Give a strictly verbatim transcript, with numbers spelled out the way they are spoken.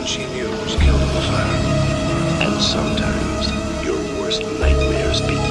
Everyone she knew was killed in the fire. And sometimes your worst nightmare